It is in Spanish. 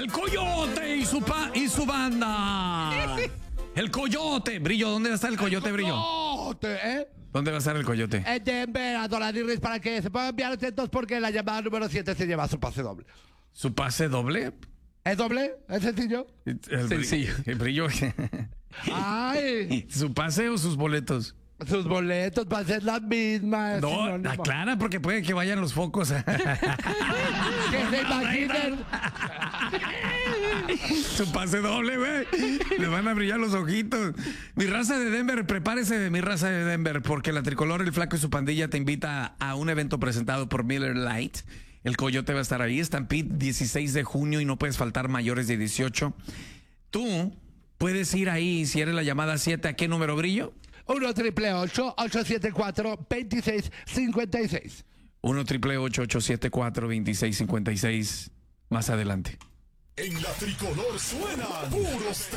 El Coyote y su banda. El Coyote. Brillo, ¿dónde va a estar el Coyote, Brillo? ¿Dónde va a estar el Coyote? En Denver, a $1 para que se puedan enviar atentos porque la llamada número 7 se lleva su pase doble. ¿Su pase doble? ¿Es doble? ¿Es sencillo? Sencillo. El Brillo. Ay, ¿Su pase o sus boletos? sus boletos van a ser las mismas. No, aclara porque puede que vayan los focos. Que se imaginen. Su pase doble, güey. Le van a brillar los ojitos. Mi raza de Denver, prepárese, mi raza de Denver, porque la Tricolor, el Flaco y su pandilla te invita a un evento presentado por Miller Lite. El Coyote va a estar ahí. Stampede, 16 de junio y no puedes faltar mayores de 18. Tú puedes ir ahí si eres la llamada 7. ¿A qué número, Brillo? 1-888-874-2656. 1-888-874-2656. Más adelante. En la Tricolor suenan puros